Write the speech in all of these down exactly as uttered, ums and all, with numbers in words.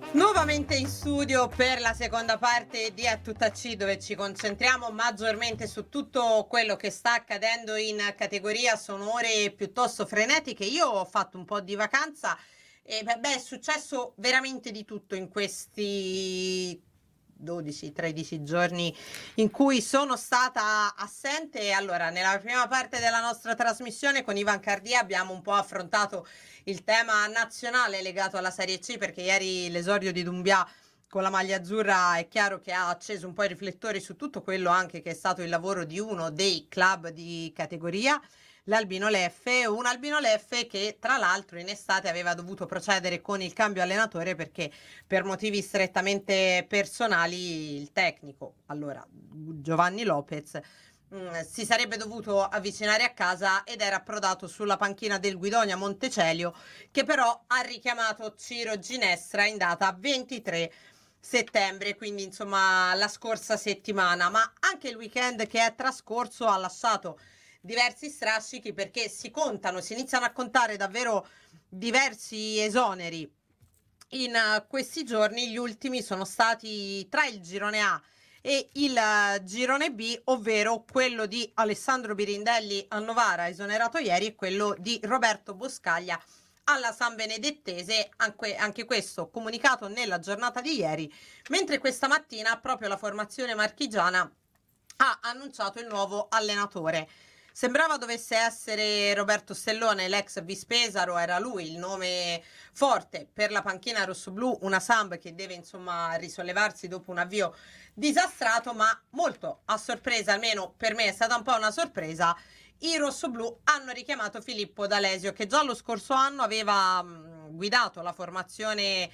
Nuovamente in studio per la seconda parte di A Tutta C, dove ci concentriamo maggiormente su tutto quello che sta accadendo in categoria. Sono ore piuttosto frenetiche. Io ho fatto un po' di vacanza e beh, beh, è successo veramente di tutto in questi dodici tredici giorni in cui sono stata assente. Allora, nella prima parte della nostra trasmissione con Ivan Cardia abbiamo un po' affrontato il tema nazionale legato alla Serie C, perché ieri l'esordio di Doumbia con la maglia azzurra è chiaro che ha acceso un po' i riflettori su tutto quello anche che è stato il lavoro di uno dei club di categoria, l'Albino Leffe, un Albino Leffe che tra l'altro in estate aveva dovuto procedere con il cambio allenatore perché per motivi strettamente personali il tecnico, allora Giovanni Lopez, mh, si sarebbe dovuto avvicinare a casa ed era approdato sulla panchina del Guidonia Montecelio, che però ha richiamato Ciro Ginestra in data ventitré settembre, quindi insomma la scorsa settimana. Ma anche il weekend che è trascorso ha lasciato diversi strascichi, perché si contano, si iniziano a contare davvero diversi esoneri in uh, questi giorni. Gli ultimi sono stati tra il girone A e il uh, girone B, ovvero quello di Alessandro Birindelli a Novara, esonerato ieri, e quello di Roberto Boscaglia alla San Benedettese, anche, anche questo comunicato nella giornata di ieri, mentre questa mattina proprio la formazione marchigiana ha annunciato il nuovo allenatore. Sembrava dovesse essere Roberto Stellone, l'ex Vispesaro, era lui il nome forte per la panchina rossoblù, una Samb che deve insomma risollevarsi dopo un avvio disastrato, ma molto a sorpresa, almeno per me è stata un po' una sorpresa, i rossoblù hanno richiamato Filippo D'Alesio, che già lo scorso anno aveva mh, guidato la formazione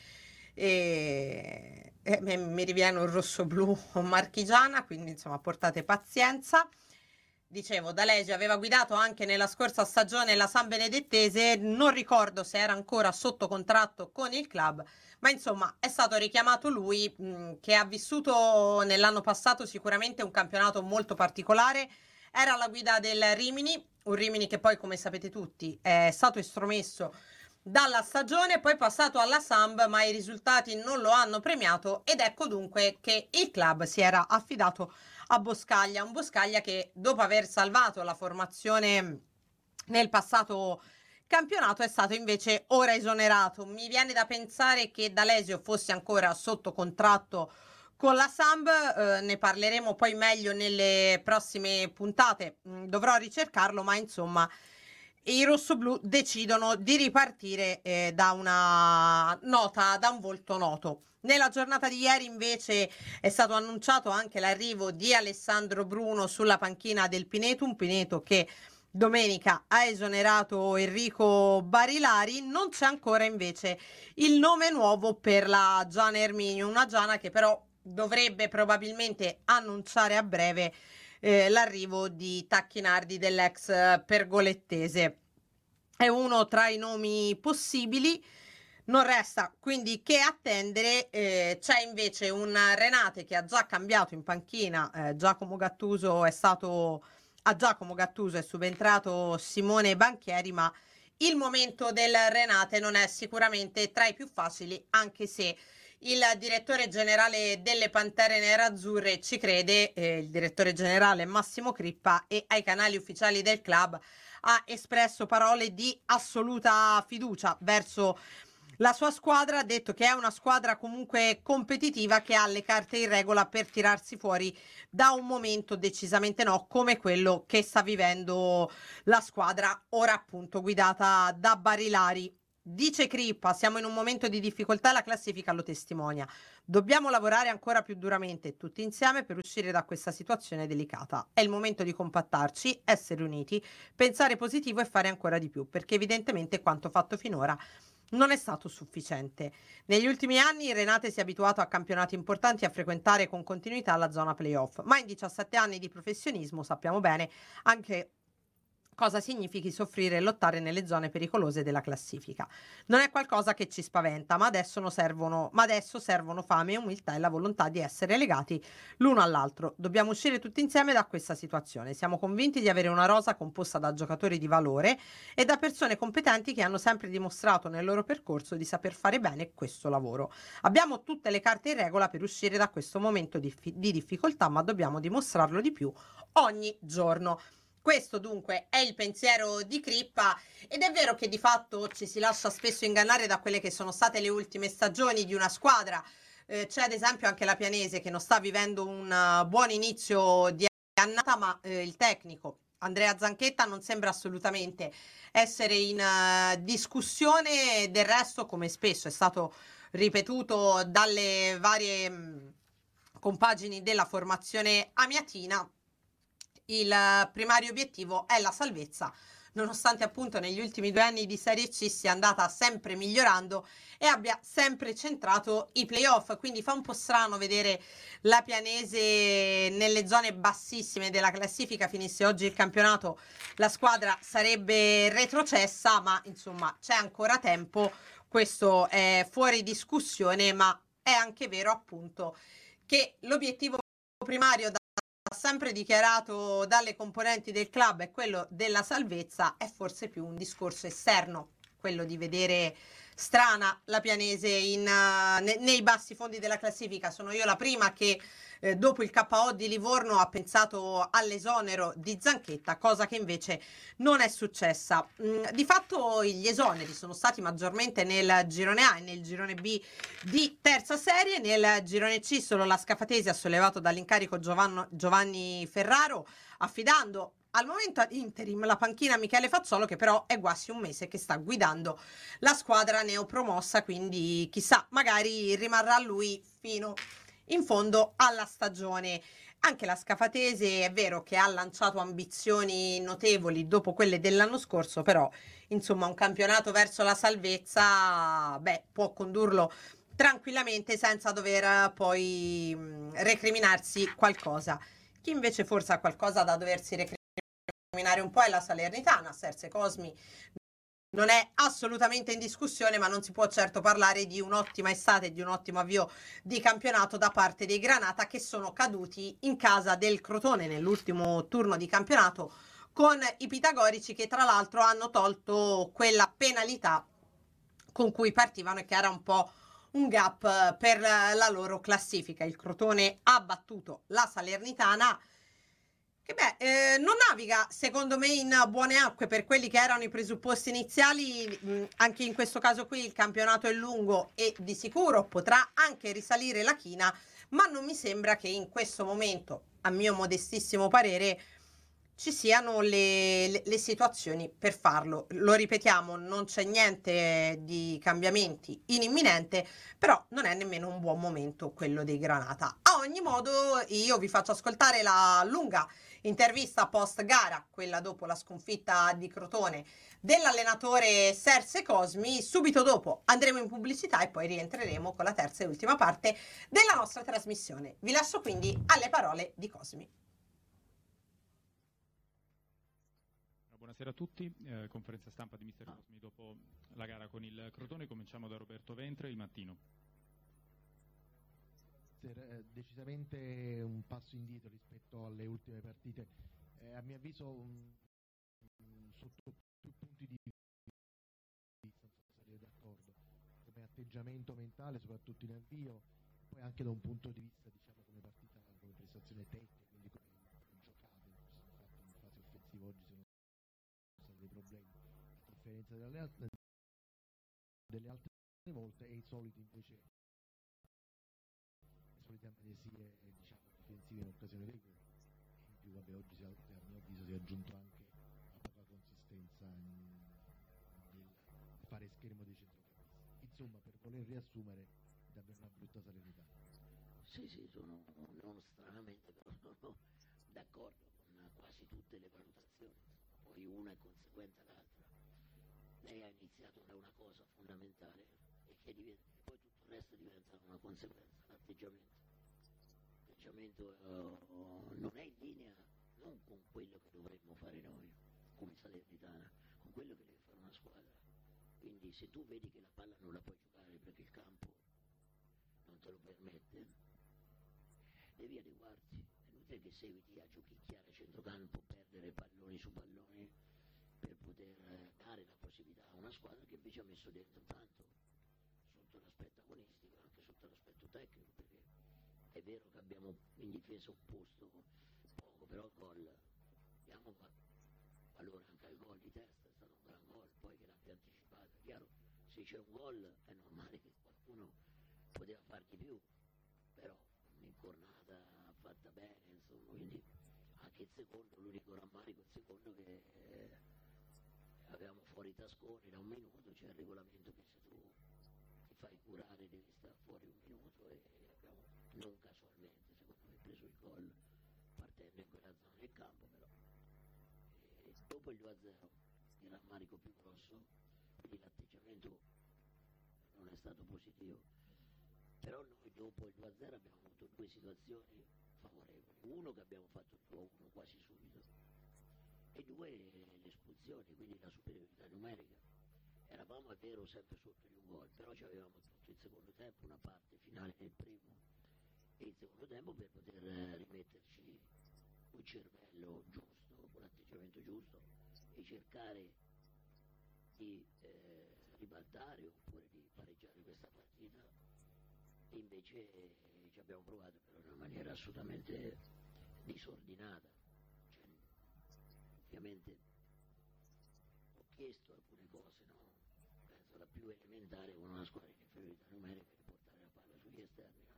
e, e mi riviene un rossoblù marchigiana, quindi insomma portate pazienza. Dicevo, D'Alesio aveva guidato anche nella scorsa stagione la San Benedettese, non ricordo se era ancora sotto contratto con il club, ma insomma è stato richiamato lui, mh, che ha vissuto nell'anno passato sicuramente un campionato molto particolare. Era alla guida del Rimini, un Rimini che poi, come sapete tutti, è stato estromesso dalla stagione, poi passato alla Samb, ma i risultati non lo hanno premiato, ed ecco dunque che il club si era affidato a Boscaglia, un Boscaglia che dopo aver salvato la formazione nel passato campionato è stato invece ora esonerato. Mi viene da pensare che D'Alesio fosse ancora sotto contratto con la Samb, eh, ne parleremo poi meglio nelle prossime puntate, mm, dovrò ricercarlo, ma insomma i rossoblù decidono di ripartire eh, da una nota, da un volto noto. Nella giornata di ieri invece è stato annunciato anche l'arrivo di Alessandro Bruno sulla panchina del Pineto, un Pineto che domenica ha esonerato Enrico Barilari. Non c'è ancora invece il nome nuovo per la Giana Erminio, una Giana che però dovrebbe probabilmente annunciare a breve eh, l'arrivo di Tacchinardi, dell'ex pergolettese. È uno tra i nomi possibili. Non resta quindi che attendere. Eh, c'è invece un Renate che ha già cambiato in panchina. eh, Giacomo Gattuso è stato a Giacomo Gattuso è subentrato Simone Banchieri, ma il momento del Renate non è sicuramente tra i più facili, anche se il direttore generale delle Pantere Nerazzurre ci crede, eh, il direttore generale Massimo Crippa, e ai canali ufficiali del club ha espresso parole di assoluta fiducia verso la sua squadra. Ha detto che è una squadra comunque competitiva, che ha le carte in regola per tirarsi fuori da un momento decisamente no, come quello che sta vivendo la squadra ora appunto guidata da Barilari. Dice Crippa, siamo in un momento di difficoltà e la classifica lo testimonia. Dobbiamo lavorare ancora più duramente tutti insieme per uscire da questa situazione delicata. È il momento di compattarci, essere uniti, pensare positivo e fare ancora di più, perché evidentemente quanto fatto finora non è stato sufficiente. Negli ultimi anni Renate si è abituato a campionati importanti e a frequentare con continuità la zona playoff, ma in diciassette anni di professionismo sappiamo bene anche cosa significhi soffrire e lottare nelle zone pericolose della classifica. Non è qualcosa che ci spaventa, ma adesso, non servono, ma adesso servono fame e umiltà e la volontà di essere legati l'uno all'altro. Dobbiamo uscire tutti insieme da questa situazione. Siamo convinti di avere una rosa composta da giocatori di valore e da persone competenti che hanno sempre dimostrato nel loro percorso di saper fare bene questo lavoro. Abbiamo tutte le carte in regola per uscire da questo momento di, di difficoltà, ma dobbiamo dimostrarlo di più ogni giorno. Questo dunque è il pensiero di Crippa, ed è vero che di fatto ci si lascia spesso ingannare da quelle che sono state le ultime stagioni di una squadra. Eh, c'è ad esempio anche la Pianese che non sta vivendo un uh, buon inizio di annata, ma eh, il tecnico Andrea Zanchetta non sembra assolutamente essere in uh, discussione. Del resto, come spesso è stato ripetuto dalle varie mh, compagini della formazione amiatina, il primario obiettivo è la salvezza, nonostante appunto negli ultimi due anni di Serie C sia andata sempre migliorando e abbia sempre centrato i playoff. Quindi fa un po' strano vedere la Pianese nelle zone bassissime della classifica. Finisse oggi il campionato, la squadra sarebbe retrocessa, ma insomma c'è ancora tempo, questo è fuori discussione. Ma è anche vero appunto che l'obiettivo primario da sempre dichiarato dalle componenti del club è quello della salvezza. È forse più un discorso esterno quello di vedere strana la Pianese in, uh, ne, nei bassi fondi della classifica. Sono io la prima che eh, dopo il K O di Livorno ha pensato all'esonero di Zanchetta, cosa che invece non è successa. Mm, di fatto gli esoneri sono stati maggiormente nel girone A e nel girone B di terza serie. Nel girone C solo la Scafatesi ha sollevato dall'incarico Giovanno, Giovanni Ferraro, affidando al momento ad interim la panchina a Michele Fazzolo, che però è quasi un mese che sta guidando la squadra neopromossa, quindi chissà, magari rimarrà lui fino in fondo alla stagione. Anche la Scafatese è vero che ha lanciato ambizioni notevoli dopo quelle dell'anno scorso, però insomma un campionato verso la salvezza, beh, può condurlo tranquillamente senza dover poi mh, recriminarsi qualcosa. Chi invece forse ha qualcosa da doversi recriminare un po' è la Salernitana. Serse Cosmi non è assolutamente in discussione, ma non si può certo parlare di un'ottima estate e di un ottimo avvio di campionato da parte dei Granata, che sono caduti in casa del Crotone nell'ultimo turno di campionato con i pitagorici, che tra l'altro hanno tolto quella penalità con cui partivano e che era un po' un gap per la loro classifica. Il Crotone ha battuto la Salernitana, che beh, eh, non naviga secondo me in buone acque per quelli che erano i presupposti iniziali. Mh, anche in questo caso qui il campionato è lungo e di sicuro potrà anche risalire la china, ma non mi sembra che in questo momento, a mio modestissimo parere, ci siano le, le, le situazioni per farlo. Lo ripetiamo, non c'è niente di cambiamenti in imminente, però non è nemmeno un buon momento quello dei Granata. A ogni modo io vi faccio ascoltare la lunga intervista post gara, quella dopo la sconfitta di Crotone, dell'allenatore Serse Cosmi. Subito dopo andremo in pubblicità e poi rientreremo con la terza e ultima parte della nostra trasmissione. Vi lascio quindi alle parole di Cosmi. Buonasera a tutti, eh, conferenza stampa di mister Cosmi dopo la gara con il Crotone. Cominciamo da Roberto Ventre, Il Mattino. Decisamente un passo indietro rispetto alle ultime partite, eh, a mio avviso um, um, sotto più punti di vista sarei d'accordo, come atteggiamento mentale soprattutto in avvio, poi anche da un punto di vista diciamo come partita, come prestazione tecnica, quindi come, come giocate, infatti in fase offensiva oggi sono stati dei problemi, a differenza delle altre, delle altre volte, e i soliti invece solite amnesie diciamo difensive in occasione dei gol. In più vabbè, oggi si è, a mio avviso si è aggiunto anche la poca consistenza in, nel fare schermo dei centrocampisti. Insomma, per voler riassumere, davvero una brutta serenità. Sì, sì, sono non stranamente però sono d'accordo con quasi tutte le valutazioni, poi una è conseguente all'altra. Lei ha iniziato da una cosa fondamentale e che diventa, poi tutto il resto diventa una conseguenza, l'atteggiamento. L'atteggiamento uh, non è in linea non con quello che dovremmo fare noi, come Salernitana, con quello che deve fare una squadra. Quindi se tu vedi che la palla non la puoi giocare perché il campo non te lo permette, devi adeguarti. È inutile che seguiti a giochicchiare a centrocampo, perdere palloni su palloni per poter dare la possibilità a una squadra che invece ha messo dentro tanto sotto l'aspetto agonistico, anche sotto l'aspetto tecnico, perché è vero che abbiamo in difesa opposto poco, però il gol diamo valore anche al gol di testa, è stato un gran gol, poi che l'abbia anticipato. È chiaro, se c'è un gol è normale che qualcuno poteva far di più, però un'incornata fatta bene, insomma, quindi anche il secondo, l'unico rammarico il secondo che eh, avevamo fuori i tasconi da un minuto, c'è il regolamento che se tu ti fai curare devi stare fuori un minuto, e abbiamo non casualmente secondo me preso il gol partendo in quella zona del campo, però e dopo il due a zero il rammarico più grosso, quindi l'atteggiamento non è stato positivo, però noi dopo il due a zero abbiamo avuto due situazioni favorevoli, uno che abbiamo fatto il due a uno quasi subito e due le espulsioni, quindi la superiorità numerica. Eravamo, è vero, sempre sotto di un gol, però ci avevamo tutto il secondo tempo, una parte finale del primo e il secondo tempo per poter rimetterci un cervello giusto, con l'atteggiamento giusto e cercare di eh, ribaltare oppure di pareggiare questa partita, e invece eh, ci abbiamo provato però in una maniera assolutamente disordinata. Cioè, ovviamente ho chiesto alcune cose, no? Penso la più elementare con una squadra in inferiorità numerica di portare la palla sugli esterni, no?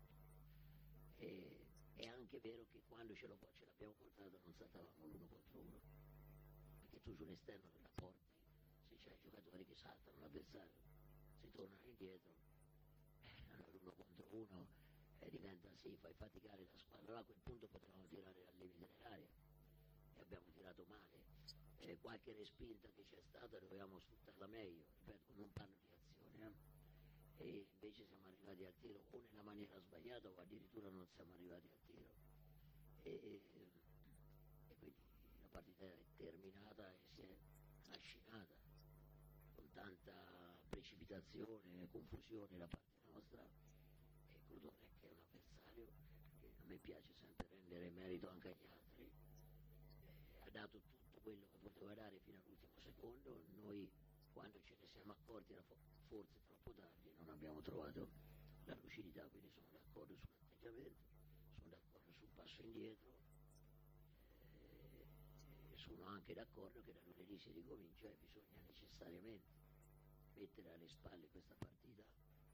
E, è anche vero che quando ce, lo, ce l'abbiamo portata non saltavamo l'uno contro uno, perché tu sull'esterno della porti, se c'hai giocatori che saltano l'avversario, si tornano indietro, eh, allora l'uno contro uno eh, diventa sì, fai faticare la squadra. Allora a quel punto potevamo tirare al limite dell'area e abbiamo tirato male, eh, qualche respinta che c'è stata dovevamo sfruttarla meglio, ripeto, non parlo di azione, eh? E invece siamo arrivati al tiro o nella maniera sbagliata o addirittura non siamo arrivati al tiro, e, e quindi la partita è terminata e si è trascinata con tanta precipitazione e confusione da parte nostra, e Crotone, che è un avversario che a me piace sempre rendere merito anche agli altri, eh, ha dato tutto quello che poteva dare fino all'ultimo secondo. Noi quando ce ne siamo accorti era forse troppo tardi, non abbiamo trovato la lucidità, quindi sono d'accordo sull'atteggiamento, sono d'accordo sul passo indietro, eh, e sono anche d'accordo che da lunedì si ricomincia e bisogna necessariamente mettere alle spalle questa partita,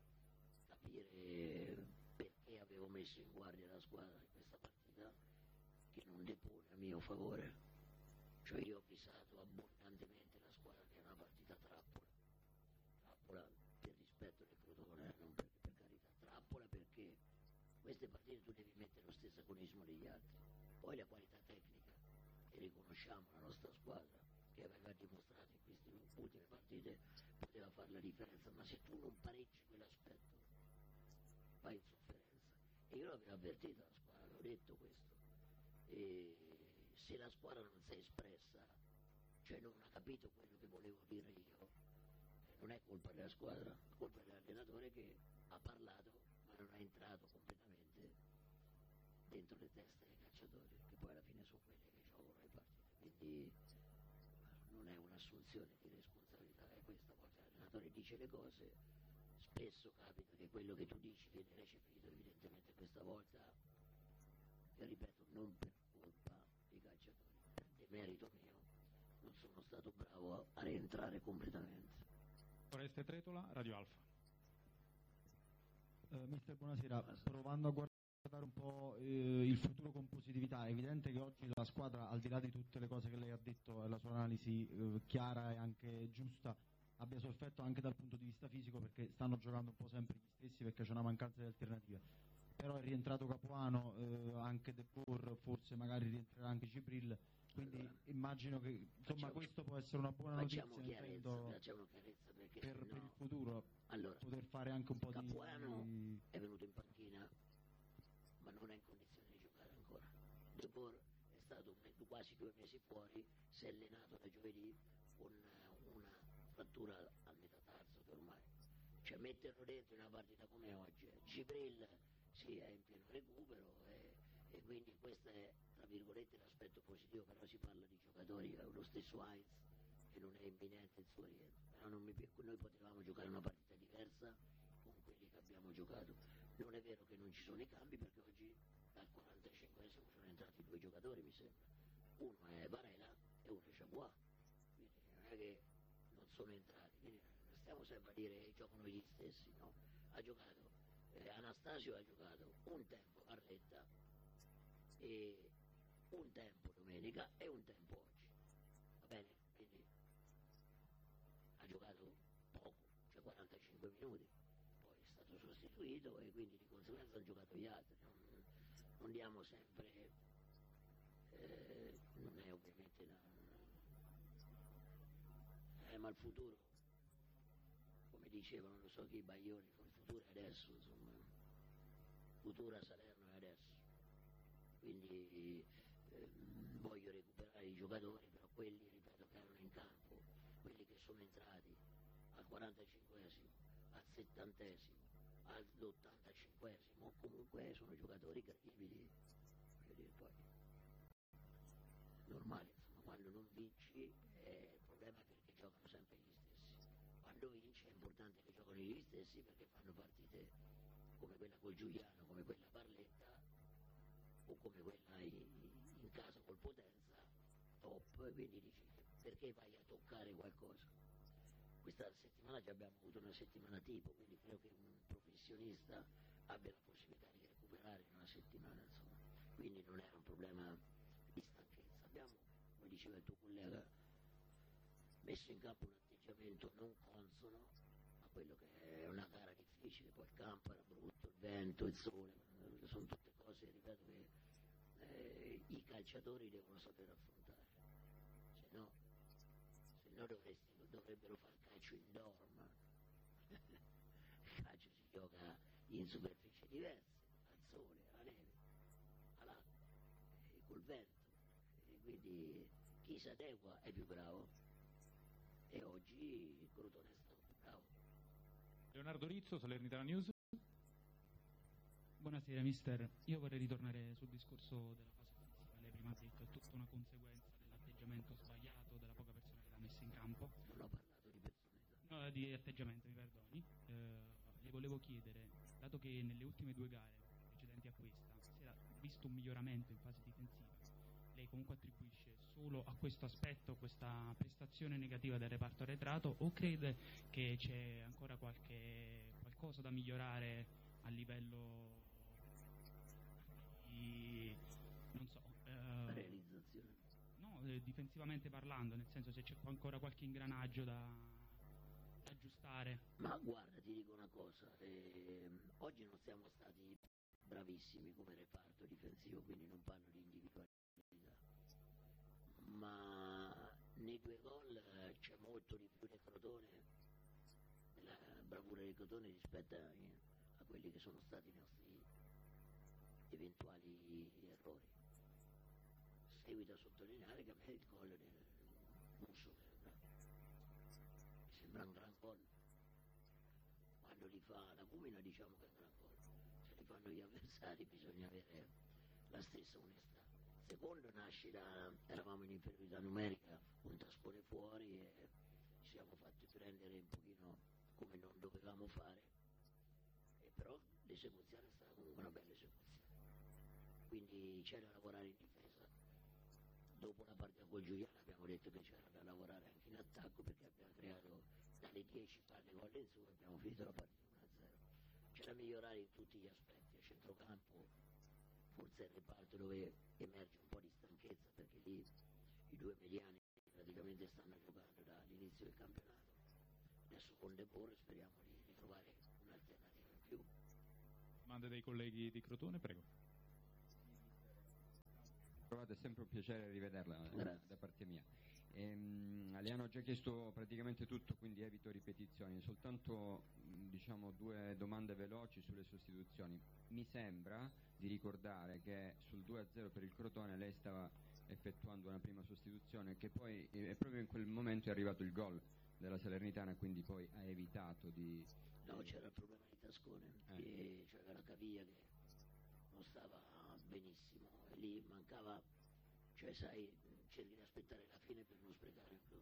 capire perché avevo messo in guardia la squadra in questa partita che non depone a mio favore. Cioè io ho avvisato abbondantemente la squadra che è una partita trappola, trappola per rispetto del Crotone, non per, per carità, trappola perché queste partite tu devi mettere lo stesso agonismo degli altri, poi la qualità tecnica, e riconosciamo la nostra squadra che aveva dimostrato in queste ultime partite poteva fare la differenza, ma se tu non pareggi quell'aspetto vai in sofferenza, e io l'avevo avvertito la squadra, avevo detto questo, e se la squadra non si è espressa, cioè non ha capito quello che volevo dire io, non è colpa della squadra, è colpa dell'allenatore che ha parlato ma non è entrato completamente dentro le teste dei calciatori, che poi alla fine sono quelli che giocano le partite, quindi non è un'assunzione di responsabilità, è questa volta l'allenatore dice le cose, spesso capita che quello che tu dici viene recepito, evidentemente questa volta, io ripeto, non per colpa dei calciatori, per demerito mio, non sono stato bravo a, a rientrare completamente. Oreste Tretola, Radio Alfa. Uh, mister, buonasera. Provando a guardare un po' eh, il futuro con positività, è evidente che oggi la squadra, al di là di tutte le cose che lei ha detto e la sua analisi eh, chiara e anche giusta, abbia sofferto anche dal punto di vista fisico, perché stanno giocando un po' sempre gli stessi perché c'è una mancanza di alternative. Però è rientrato Capuano, eh, anche De Boer, forse magari rientrerà anche Cibril, quindi allora, immagino che insomma facciamo, questo può essere una buona notizia chiarezza, facciamo chiarezza perché per, no, per il futuro, allora, poter fare anche un po' Capuano di... è venuto in panchina ma non è in condizione di giocare ancora. De Boer è stato quasi due mesi fuori, si è allenato da giovedì con una frattura al metatarso che ormai, cioè metterlo dentro in una partita come oggi, Gibril sì, è in pieno recupero e, e quindi questo è tra virgolette l'aspetto positivo, però si parla di giocatori, lo stesso Heinz che non è imminente il suo rientro, però non mi, noi potevamo giocare una partita diversa con quelli che abbiamo giocato. Non è vero che non ci sono i cambi, perché oggi dal quarantacinquesimo sono entrati due giocatori, mi sembra, uno è Varela e uno è Chabois, quindi non è che non sono entrati, quindi stiamo sempre a dire che giocano gli stessi, no? Ha giocato eh, Anastasio, ha giocato un tempo Barletta e un tempo domenica e un tempo oggi, va bene? Quindi ha giocato poco, cioè quarantacinque minuti, poi è stato sostituito e quindi di conseguenza hanno giocato gli altri. Non, non diamo sempre, eh, non è ovviamente da, eh, ma il futuro, come dicevano, non so chi, i Baglioni, il futuro è adesso, insomma, il futuro a Salerno è adesso, quindi eh, voglio recuperare i giocatori, però quelli, ripeto, che erano in campo, quelli che sono entrati al quarantacinquesimo, al settantesimo, all'ottantacinquesimo, comunque sono giocatori credibili, voglio dire, poi normale, insomma, quando non vinci eh, il problema è perché giocano sempre gli stessi, quando vinci è importante che giocano gli stessi perché fanno partite come quella col Giuliano, come quella Barletta o come quella in, in casa col Potenza, top, e quindi dici perché vai a toccare qualcosa. Questa settimana già abbiamo avuto una settimana tipo, quindi credo che un professionista abbia la possibilità di recuperare in una settimana, insomma. Quindi non era un problema di stanchezza. Abbiamo, come diceva il tuo collega, messo in campo un atteggiamento non consono a quello che è una gara difficile, poi il campo era brutto, il vento, il sole, sono tutte cose, ripeto, che eh, i calciatori devono saper affrontare, se no, se no dovresti, dovrebbero fare calcio indoor, ma il calcio si gioca in superfici diverse, al sole, alla neve, all'acqua, e col vento, e quindi chi si adegua è più bravo, e oggi il Crotone è stato più bravo. Leonardo Rizzo, Salernitana News. Buonasera mister, io vorrei ritornare sul discorso della fase offensiva. Lei prima ha detto è tutta una conseguenza dell'atteggiamento sbagliato, della poca personalità messa in campo. Non ho parlato di personalità. No, di atteggiamento, mi perdoni. Eh, le volevo chiedere, dato che nelle ultime due gare precedenti a questa si era visto un miglioramento in fase difensiva, lei comunque attribuisce solo a questo aspetto, questa prestazione negativa del reparto arretrato, o crede che c'è ancora qualche qualcosa da migliorare a livello di, non so, eh, realizzazione? No, eh, difensivamente parlando, nel senso se c'è ancora qualche ingranaggio da, da aggiustare. Ma guarda, ti dico una cosa, eh, oggi non siamo stati bravissimi come reparto difensivo, quindi non parlo di individualità, ma nei due gol eh, c'è molto di più del Crotone, della bravura del Crotone rispetto a, a quelli che sono stati i nostri eventuali errori. Seguito a sottolineare che a me il gol del Musso mi sembra un gran gol, quando li fa la Cumina diciamo che è un gran gol, se li fanno gli avversari bisogna avere la stessa onestà. Secondo nasce da, eravamo in inferiorità numerica, un taspone fuori e ci siamo fatti prendere un pochino come non dovevamo fare, e però l'esecuzione è stata comunque una bella esecuzione, quindi c'è da lavorare in difesa. Dopo la partita con Giuliano abbiamo detto che c'era da lavorare anche in attacco, perché abbiamo creato dalle dieci palle gol in su e abbiamo finito la partita uno a zero. C'è da migliorare in tutti gli aspetti, a centrocampo forse è il reparto dove emerge un po' di stanchezza, perché lì i due mediani praticamente stanno giocando dall'inizio del campionato. Adesso con De Boer speriamo di ritrovare un'alternativa in più. Domande dei colleghi di Crotone, prego. È sempre un piacere rivederla Grazie. Da parte mia. Ehm, le hanno già chiesto praticamente tutto, quindi evito ripetizioni, soltanto diciamo due domande veloci sulle sostituzioni. Mi sembra di ricordare che sul due a zero per il Crotone lei stava effettuando una prima sostituzione, che poi è proprio in quel momento è arrivato il gol della Salernitana, quindi poi ha evitato di... No, c'era il problema di Tascone, eh. che c'era la caviglia che non stava benissimo e lì mancava, cioè sai, cerchi di aspettare la fine per non sprecare un,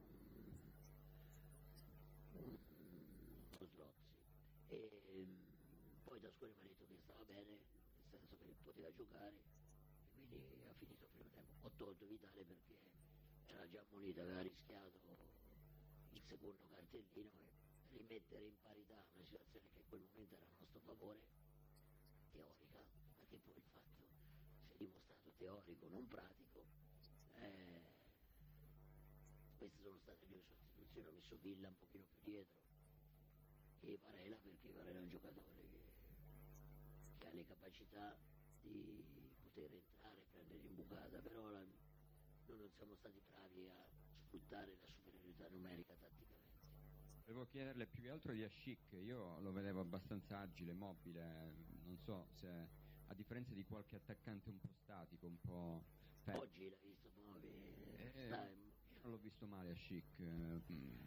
un, uno Strozzi. E poi Tascone mi ha detto che stava bene, nel senso che poteva giocare, e quindi ha finito il primo tempo. Ho tolto Vitale perché era già ammonito, aveva rischiato il secondo cartellino, e rimettere in parità una situazione che in quel momento era a nostro favore, teorica, perché poi il fatto si è dimostrato teorico, non pratico. Eh, queste sono state le mie sostituzioni. Ho messo Villa un pochino più dietro e Varela, perché Varela è un giocatore che, che ha le capacità di poter entrare, prendere imbucata, però la, noi non siamo stati bravi a sfruttare la superiorità numerica tatticamente. Volevo chiederle più che altro di Ascic, io lo vedevo abbastanza agile, mobile, non so se a differenza di qualche attaccante un po' statico, un po'... Fe- Oggi l'ha visto muove, eh, sta... io non l'ho visto male Ascic, eh,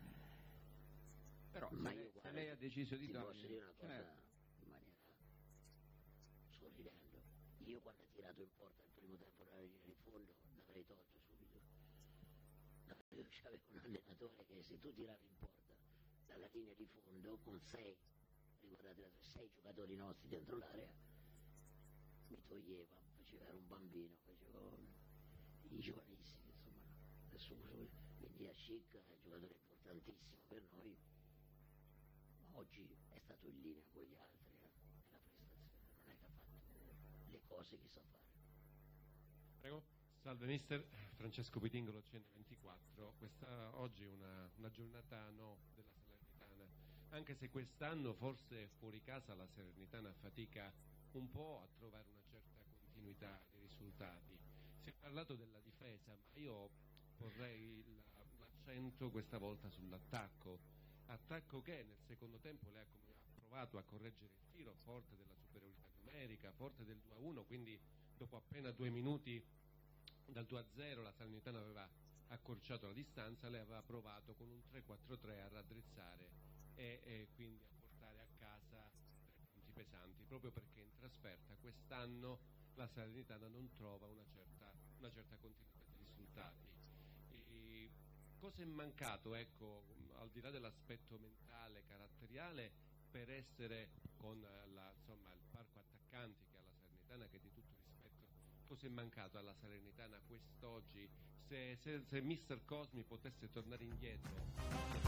però Ma se, io, lei, guarda, se lei ha deciso di ti togliere... posso dire una cosa, certo. in maniera sorridendo, io quando ha tirato in porta il primo tempo dalla linea di fondo l'avrei tolto subito. C'aveva un allenatore che se tu tiravi in porta dalla linea di fondo con sei, ricordate, sei giocatori nostri dentro l'area, mi toglieva, faceva, era un bambino, facevo i giovanissimi, insomma, adesso quindi Ascic è un giocatore importantissimo per noi, ma oggi è stato in linea con gli altri, eh, nella prestazione, non è che ha fatto le cose che sa fare. Prego. Salve mister, Francesco Pitingolo centoventiquattro. Questa oggi è una, una giornata no della Salernitana, anche se quest'anno forse fuori casa la Salernitana fatica un po' a trovare una certa continuità di risultati. Si è parlato della difesa, ma io porrei la, l'accento questa volta sull'attacco, attacco che nel secondo tempo lei ha, ha provato a correggere il tiro, forte della superiorità numerica, forte del due a uno, quindi dopo appena due minuti dal due a zero la Salernitana aveva accorciato la distanza, lei aveva provato con un tre quattro tre a raddrizzare e, e quindi a portare a casa tre punti pesanti, proprio perché in trasferta quest'anno la Salernitana non trova una certa, una certa continuità di risultati. E cosa è mancato, ecco, al di là dell'aspetto mentale, caratteriale, per essere con la, insomma, il parco attaccanti che ha la Salernitana, che è di tutto rispetto, cosa è mancato alla Salernitana quest'oggi? Se, se, se mister Cosmi potesse tornare indietro